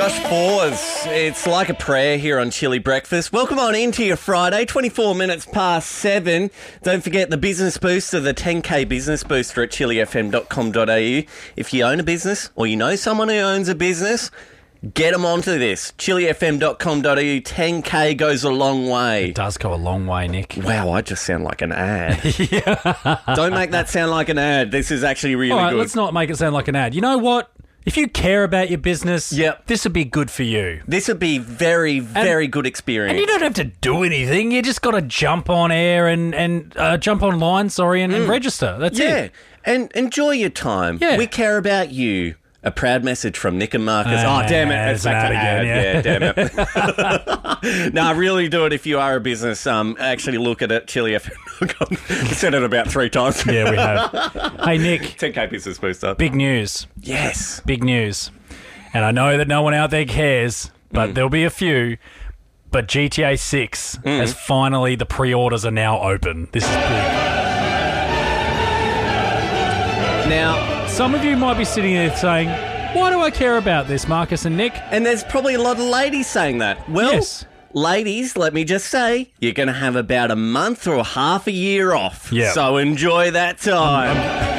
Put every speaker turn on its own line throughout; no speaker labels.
Rush 4s. It's like a prayer here on Chili Breakfast. Welcome on into your Friday, 24 minutes past 7. Don't forget the business booster, the 10K business booster at chilifm.com.au. If you own a business or you know someone who owns a business, get them onto this. chilifm.com.au. 10K goes a long way.
It does go a long way, Nick.
Wow, I just sound like an ad. Don't make that sound like an ad. This is actually really
All right,
good.
let's not make it sound like an ad. You know what? If you care about your business, this would be good for you.
This would be very good experience.
And you don't have to do anything. You just got to jump on air and jump online, and register. That's it.
Yeah, and enjoy your time.
Yeah.
We care about you. A proud message from Nick and Marcus. Oh, damn it. It's back to ad. Yeah, damn it. No, really do it if you are a business. Actually look at it, chilifm.com. We said it about 3 times.
Yeah, we have. Hey, Nick.
10K business booster.
Big news.
Yes.
Big news. And I know that no one out there cares, but there'll be a few. But GTA 6 has finally, the pre-orders are now open. This is big.
Now,
some of you might be sitting there saying, why do I care about this, Marcus and Nick?
and there's probably a lot of ladies saying that. Well,
Yes.
ladies, let me just say, you're going to have about a month or half a year off.
Yeah.
So enjoy that time.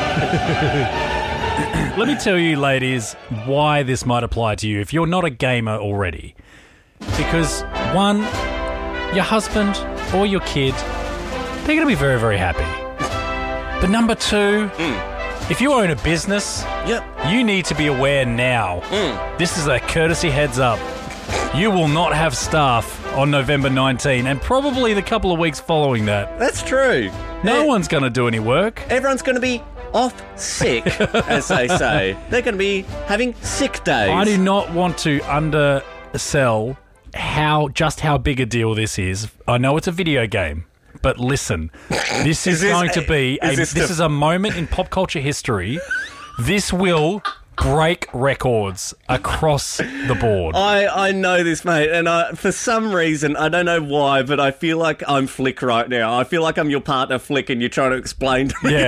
Let me tell you, ladies, why this might apply to you if you're not a gamer already. Because, one, your husband or your kid, they're going to be very, very happy. But number two, if you own a business, you need to be aware now. This is a courtesy heads up. You will not have staff on November 19 and probably the couple of weeks following that.
That's true.
No one's going to do any work.
Everyone's going to be off sick, as they say. They're going to be having sick days.
I do not want to undersell just how big a deal this is. I know it's a video game, but listen, this is going to be this is a moment in pop culture history. This will break records across the board.
I know this, mate, and for some reason, I don't know why, but I feel like I'm Flick right now. I feel like I'm your partner, Flick, and you're trying to explain to me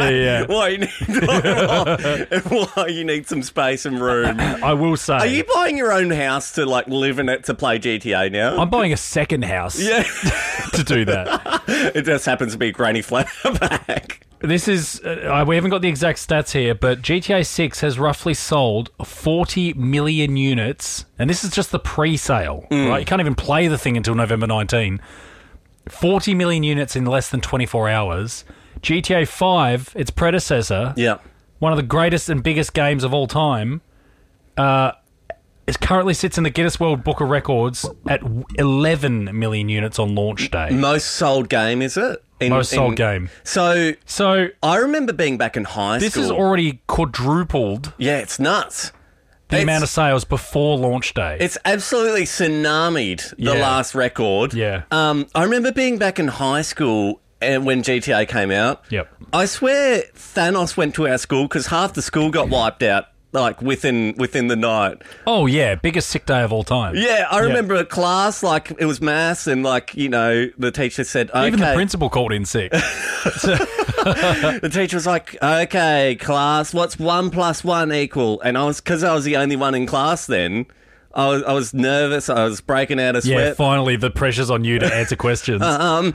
why you need some space and room.
I will say.
Are you buying your own house to live in it to play GTA now?
I'm buying a second house to do that.
It just happens to be granny flat back.
This is, we haven't got the exact stats here, but GTA 6 has roughly sold 40 million units, and this is just the pre-sale, right? You can't even play the thing until November 19. 40 million units in less than 24 hours. GTA 5, its predecessor, one of the greatest and biggest games of all time, it currently sits in the Guinness World Book of Records at 11 million units on launch day.
Most sold game, is it?
Most sold game.
So I remember being back in high school.
This has already quadrupled.
Yeah, it's nuts.
The amount of sales before launch day.
It's absolutely tsunamied the last record.
Yeah.
I remember being back in high school and when GTA came out.
Yep.
I swear Thanos went to our school because half the school got wiped out. Within the night.
Oh, yeah. Biggest sick day of all time.
Yeah, I remember a class, it was maths, and, the teacher said, okay.
Even the principal called in sick.
The teacher was like, okay, class, what's 1 + 1 equal? And because I was the only one in class then, I was nervous. I was breaking out of sweat.
Yeah, finally, the pressure's on you to answer questions.
Square.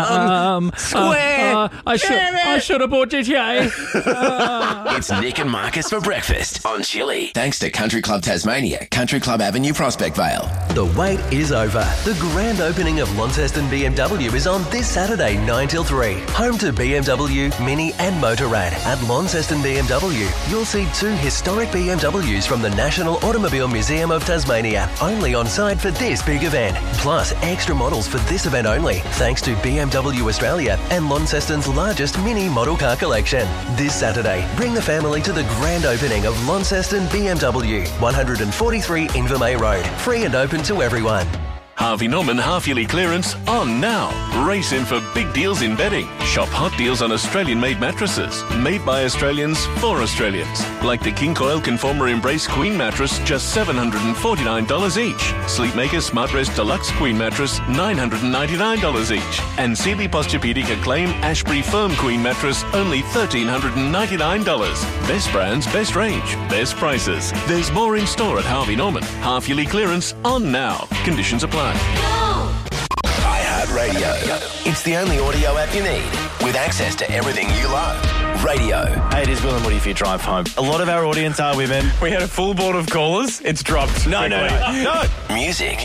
I should have bought GTA.
It's Nick and Marcus for breakfast on Chili. Thanks to Country Club Tasmania, Country Club Avenue, Prospect Vale.
The wait is over. The grand opening of Launceston BMW is on this Saturday, 9 till 3. Home to BMW, Mini and Motorrad. At Launceston BMW, you'll see 2 historic BMWs from the National Automobile Museum of Tasmania, only on site for this big event. Plus, extra models for this event only, thanks to BMW Australia and Launceston's largest mini model car collection. This Saturday, bring the family to the grand opening of Launceston BMW, 143 Invermay Road. Free and open to everyone.
Harvey Norman half-yearly clearance on now. Race in for big deals in bedding. Shop hot deals on Australian-made mattresses. Made by Australians for Australians. Like the King Coil Conformer Embrace Queen mattress, just $749 each. Sleepmaker Smart Rest Deluxe Queen mattress, $999 each. And Sealy Posturepedic Acclaim Ashbury Firm Queen mattress, only $1,399. Best brands, best range, best prices. There's more in store at Harvey Norman. Half-yearly clearance on now. Conditions apply.
iHeartRadio. It's the only audio app you need with access to everything you love. Radio.
Hey, it is Will and Woody for your drive home. A lot of our audience are women. We had a full board of callers. It's dropped. No.
Music.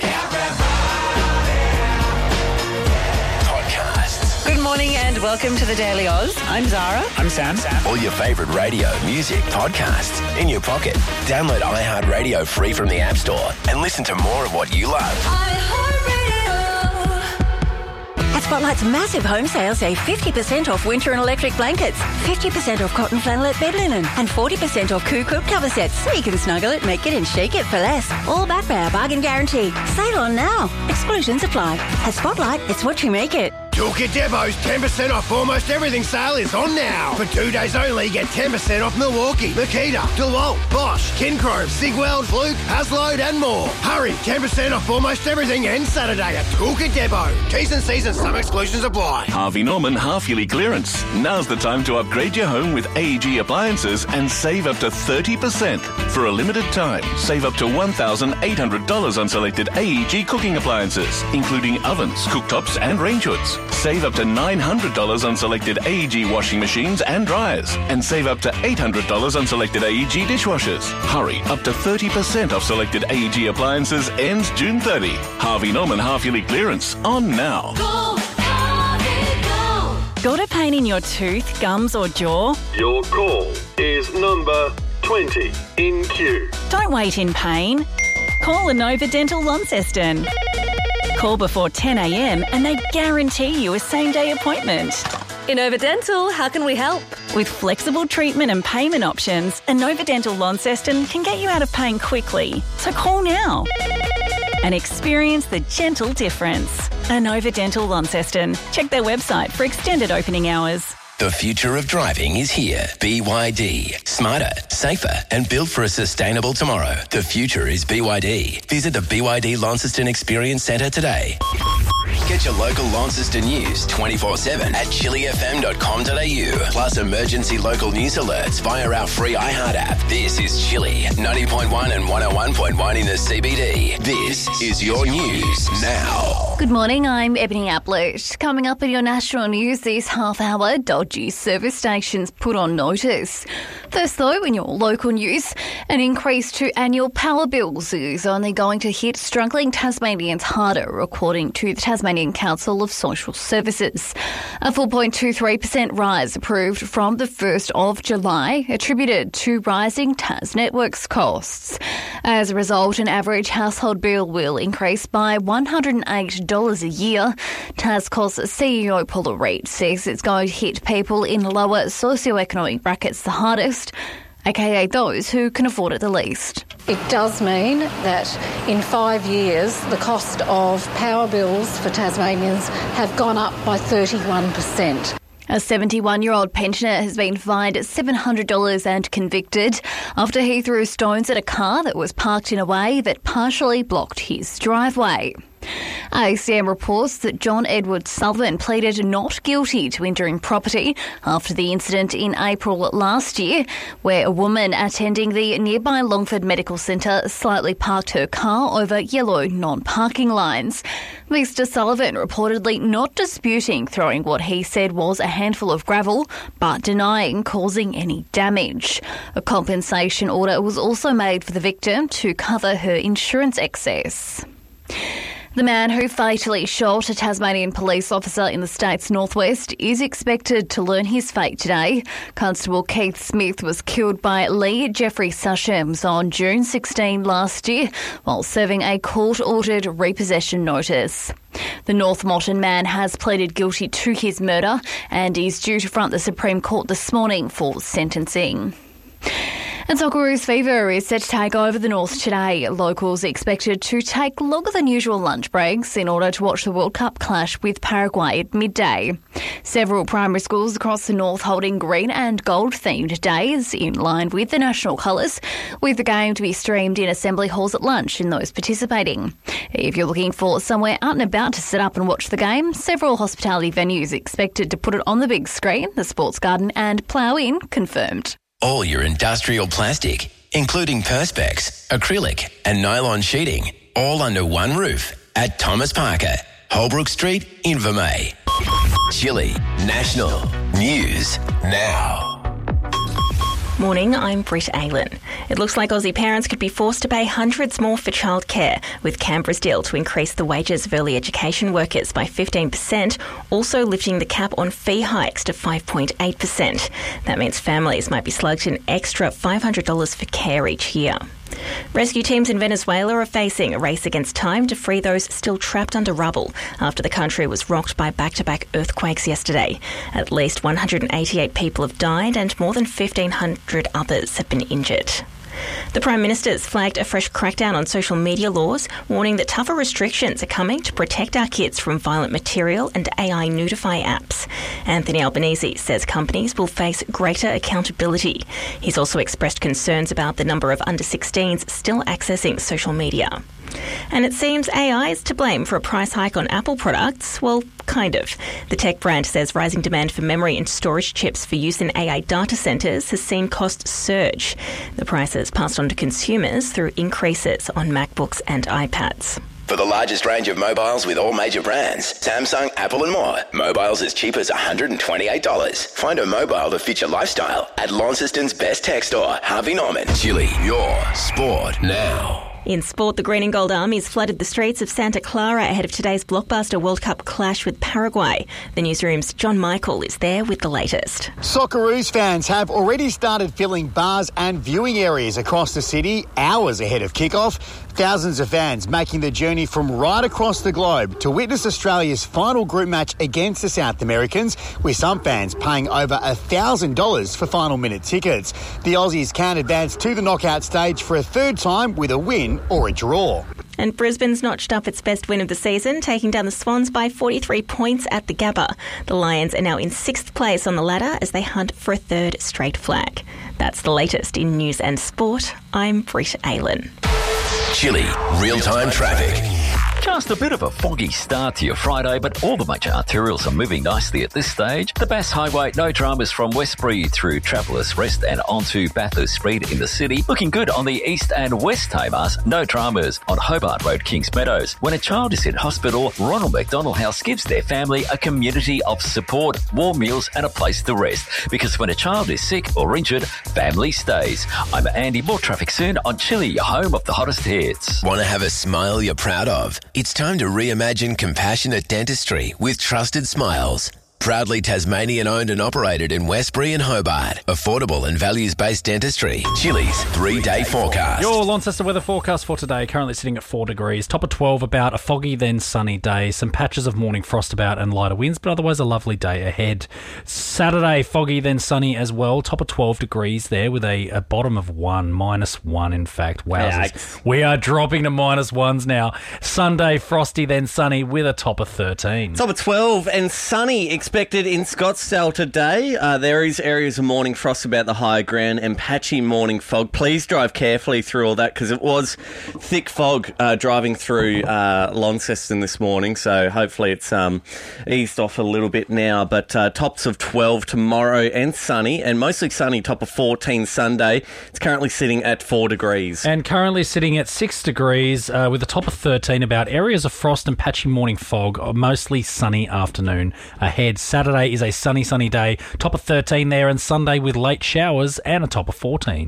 Podcasts.
Good morning and welcome to the Daily Oz. I'm Zara.
I'm Sam.
All your favourite radio, music, podcasts in your pocket. Download iHeartRadio free from the App Store and listen to more of what you love.
At Spotlight's massive home sale, save 50% off winter and electric blankets, 50% off cotton flannelette bed linen, and 40% off Coo quilt cover sets, so you can snuggle it, make it and shake it for less. All backed by our bargain guarantee. Sale on now. Exclusions apply. At Spotlight, it's what you make it.
Toolkit Depot's 10% off almost everything sale is on now. For 2 days only, get 10% off Milwaukee, Makita, DeWalt, Bosch, Kincrome, Sigweld, Fluke, Hasload and more. Hurry, 10% off almost everything ends Saturday at Toolkit Depot. T's and C's and some exclusions apply.
Harvey Norman half-yearly clearance. Now's the time to upgrade your home with AEG appliances and save up to 30%. For a limited time, save up to $1,800 on selected AEG cooking appliances, including ovens, cooktops and range hoods. Save up to $900 on selected AEG washing machines and dryers, and save up to $800 on selected AEG dishwashers. Hurry, up to 30% off selected AEG appliances ends June 30. Harvey Norman half-yearly clearance on now.
Got a pain in your tooth, gums or jaw?
Your call is number 20 in queue.
Don't wait in pain. Call Inova Dental Launceston. Call before 10 a.m. and they guarantee you a same-day appointment.
Inova Dental, how can we help?
With flexible treatment and payment options, Inova Dental Launceston can get you out of pain quickly. So call now and experience the gentle difference. Inova Dental Launceston. Check their website for extended opening hours.
The future of driving is here. BYD. Smarter, safer, and built for a sustainable tomorrow. The future is BYD. Visit the BYD Launceston Experience Centre today. Get your local Launceston news 24/7 at chillyfm.com.au. Plus emergency local news alerts via our free iHeart app. This is Chilly 90.1 and 101.1 in the CBD. This is your news now.
Good morning, I'm Ebony Ablett. Coming up in your national news this half hour, dodgy service stations put on notice. First though, in your local news, an increase to annual power bills is only going to hit struggling Tasmanians harder, according to the Tasmanian Council of Social Services. A 4.23% rise approved from the 1st of July, attributed to rising Tas Networks costs. As a result, an average household bill will increase by $108 a year. TasCos CEO Paula Reid says it's going to hit people in lower socioeconomic brackets the hardest, aka those who can afford it the least.
It does mean that in 5 years, the cost of power bills for Tasmanians have gone up by 31%.
A 71-year-old pensioner has been fined $700 and convicted after he threw stones at a car that was parked in a way that partially blocked his driveway. ACM reports that John Edward Sullivan pleaded not guilty to injuring property after the incident in April last year, where a woman attending the nearby Longford Medical Centre slightly parked her car over yellow non-parking lines. Mr Sullivan reportedly not disputing throwing what he said was a handful of gravel, but denying causing any damage. A compensation order was also made for the victim to cover her insurance excess. The man who fatally shot a Tasmanian police officer in the state's northwest is expected to learn his fate today. Constable Keith Smith was killed by Lee Jeffrey Sushems on June 16 last year while serving a court-ordered repossession notice. The North Moreton man has pleaded guilty to his murder and is due to front the Supreme Court this morning for sentencing. And Socceroos fever is set to take over the north today. Locals are expected to take longer than usual lunch breaks in order to watch the World Cup clash with Paraguay at midday. Several primary schools across the north holding green and gold themed days in line with the national colours, with the game to be streamed in assembly halls at lunch in those participating. If you're looking for somewhere out and about to sit up and watch the game, several hospitality venues expected to put it on the big screen, the Sports Garden and Plough Inn confirmed.
All your industrial plastic, including Perspex, acrylic and nylon sheeting, all under one roof at Thomas Parker, Holbrook Street, Invermay. Chili National News Now.
Morning, I'm Britt Aylan. It looks like Aussie parents could be forced to pay hundreds more for childcare, with Canberra's deal to increase the wages of early education workers by 15%, also lifting the cap on fee hikes to 5.8%. That means families might be slugged an extra $500 for care each year. Rescue teams in Venezuela are facing a race against time to free those still trapped under rubble after the country was rocked by back-to-back earthquakes yesterday. At least 188 people have died and more than 1,500 others have been injured. The Prime Minister's flagged a fresh crackdown on social media laws, warning that tougher restrictions are coming to protect our kids from violent material and AI nudify apps. Anthony Albanese says companies will face greater accountability. He's also expressed concerns about the number of under-16s still accessing social media. And it seems AI is to blame for a price hike on Apple products. Well, kind of. The tech brand says rising demand for memory and storage chips for use in AI data centres has seen costs surge. The prices passed on to consumers through increases on MacBooks and iPads.
For the largest range of mobiles with all major brands, Samsung, Apple and more, mobiles as cheap as $128. Find a mobile that fits your lifestyle at Launceston's best tech store, Harvey Norman. Chili, your sport now.
In sport, the Green and Gold Armies flooded the streets of Santa Clara ahead of today's blockbuster World Cup clash with Paraguay. The newsroom's John Michael is there with the latest.
Socceroos fans have already started filling bars and viewing areas across the city hours ahead of kickoff. Thousands of fans making the journey from right across the globe to witness Australia's final group match against the South Americans, with some fans paying over $1,000 for final minute tickets. The Aussies can advance to the knockout stage for a third time with a win or a draw.
And Brisbane's notched up its best win of the season, taking down the Swans by 43 points at the Gabba. The Lions are now in 6th place on the ladder as they hunt for a third straight flag. That's the latest in news and sport. I'm Britt Aylan.
Chili real-time traffic.
Just a bit of a foggy start to your Friday, but all the major arterials are moving nicely at this stage. The Bass Highway, no dramas from Westbury through Travellers Rest and onto Bathurst Street in the city. Looking good on the east and west Tamars. No dramas on Hobart Road, Kings Meadows. When a child is in hospital, Ronald McDonald House gives their family a community of support, warm meals and a place to rest. Because when a child is sick or injured, family stays. I'm Andy. More traffic soon on Chili, your home of the hottest hits.
Want to have a smile you're proud of? It's time to reimagine compassionate dentistry with Trusted Smiles. Proudly Tasmanian owned and operated in Westbury and Hobart. Affordable and values-based dentistry. Chili's 3-day forecast.
Your Launceston weather forecast for today, currently sitting at 4 degrees. Top of 12 about, a foggy then sunny day. Some patches of morning frost about and lighter winds, but otherwise a lovely day ahead. Saturday, foggy then sunny as well. Top of 12 degrees there with a bottom of 1, -1 in fact. Wowzers. We are dropping to -1s now. Sunday, frosty then sunny with a top of 13.
Top of 12 and sunny expected in Scottsdale today. There is areas of morning frost about the higher ground and patchy morning fog. Please drive carefully through all that because it was thick fog driving through Launceston this morning. So hopefully it's eased off a little bit now. But tops of 12 tomorrow and sunny, and mostly sunny, top of 14 Sunday. It's currently sitting at 4 degrees.
And currently sitting at 6 degrees with a top of 13 about. Areas of frost and patchy morning fog, mostly sunny afternoon ahead. Saturday is a sunny day. Top of 13 there, and Sunday with late showers and a top of 14.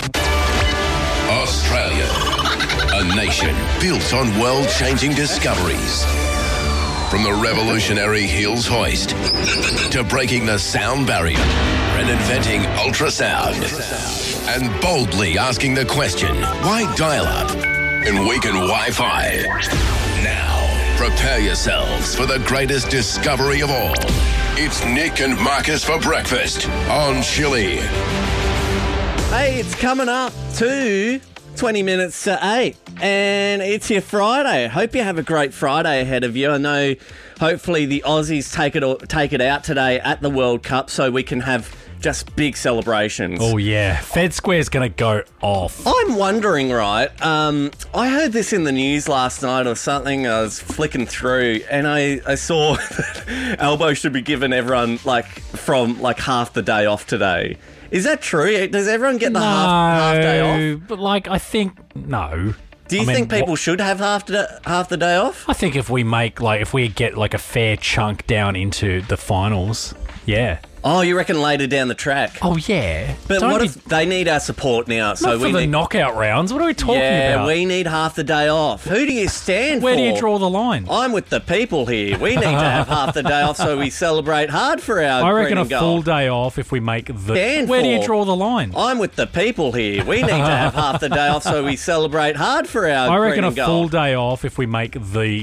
Australia, a nation built on world-changing discoveries. From the revolutionary Hills hoist to breaking the sound barrier and inventing ultrasound and boldly asking the question, why dial-up and weaken Wi-Fi? Now, prepare yourselves for the greatest discovery of all. It's Nick and Marcus for breakfast on Chili.
Hey, it's coming up to 20 minutes to 8, and it's your Friday. Hope you have a great Friday ahead of you. I know hopefully the Aussies take it out today at the World Cup so we can have just big celebrations.
Oh, yeah. Fed Square's going to go off.
I'm wondering, right, I heard this in the news last night or something. I was flicking through and I saw that Albo should be giving everyone from half the day off today. Is that true? Does everyone get the half day off?
But I think no.
Do you think people should have half the day off?
I think if we get a fair chunk down into the finals, yeah.
Oh, you reckon later down the track?
Oh, yeah.
But what if they need our support now?
Not for the knockout rounds. What are we talking about?
Yeah, we need half the day off. Who do you stand for?
Where do you draw the line?
I'm with the people here. We need to have half the day off so we celebrate hard for our
I reckon
green and
a full day off if we make the... Where do you draw the line?
I'm with the people here. We need to have half the day off so we celebrate hard for our
I reckon
green and
a full day off if we make the